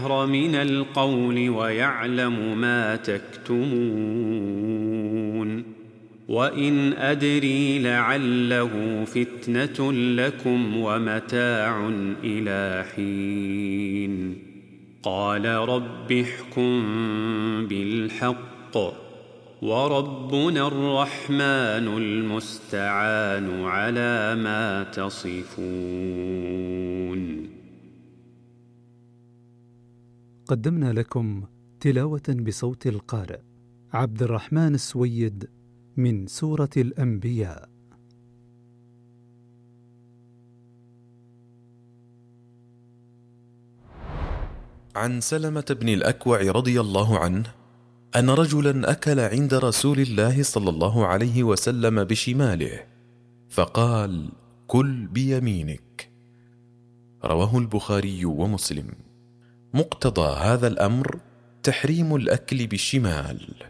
من القول ويعلم ما تكتمون وإن أدري لعله فتنة لكم ومتاع إلى حين قال رب احكم بالحق وربنا الرحمن المستعان على ما تصفون. قدمنا لكم تلاوة بصوت القارئ عبد الرحمن السويد من سورة الأنبياء. عن سلمة بن الأكوع رضي الله عنه أن رجلا أكل عند رسول الله صلى الله عليه وسلم بشماله فقال: كل بيمينك. رواه البخاري ومسلم. مقتضى هذا الأمر تحريم الأكل بالشمال.